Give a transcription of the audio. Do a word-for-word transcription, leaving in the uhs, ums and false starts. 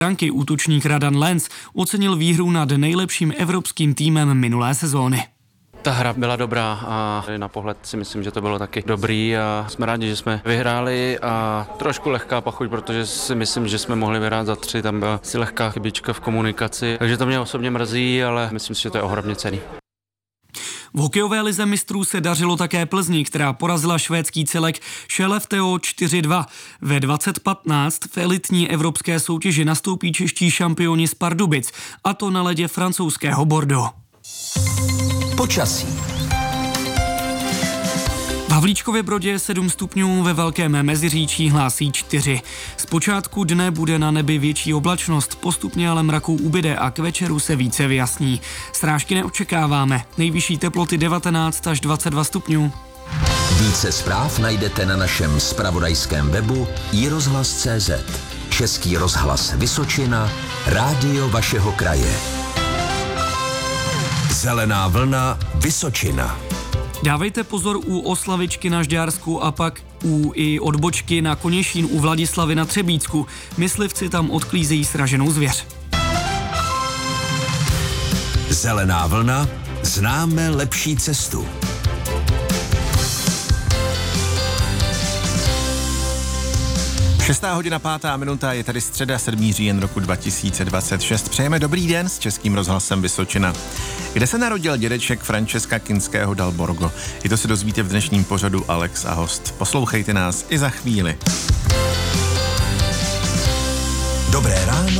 Branky útočník Radan Lenz ocenil výhru nad nejlepším evropským týmem minulé sezóny. Ta hra byla dobrá a na pohled si myslím, že to bylo taky dobrý a jsme rádi, že jsme vyhráli a trošku lehká pachuť, protože si myslím, že jsme mohli vyhrát za tři, tam byla si lehká chybička v komunikaci, takže to mě osobně mrzí, ale myslím si, že to je ohromně cenný. V hokejové lize mistrů se dařilo také Plzni, která porazila švédský celek Skellefteå čtyři dva. Ve dvacet patnáct v elitní evropské soutěži nastoupí čeští šampioni z Pardubic, a to na ledě francouzského Bordeaux. Počasí. V Havlíčkově Brodě je sedm stupňů, ve Velkém Meziříčí hlásí čtyři. Zpočátku dne bude na nebi větší oblačnost, postupně ale mraků ubyde a k večeru se více vyjasní. Srážky neočekáváme, nejvyšší teploty devatenáct až dvacet dva stupňů. Více zpráv najdete na našem zpravodajském webu i rozhlas tečka cé zet. Český rozhlas Vysočina, rádio vašeho kraje. Zelená vlna Vysočina. Dávejte pozor u Oslavičky na Žďársku a pak u i odbočky na Koněšín u Vladislavy na Třebícku. Myslivci tam odklízejí sraženou zvěř. Zelená vlna, známe lepší cestu. Šestá hodina, pátá minuta, je tady středa, sedmý říjen roku dva tisíce dvacet šest. Přejeme dobrý den s Českým rozhlasem Vysočina. Kde se narodil dědeček Francesca Kinského dal Borgo? I to se dozvíte v dnešním pořadu Alex a host. Poslouchejte nás i za chvíli. Dobré ráno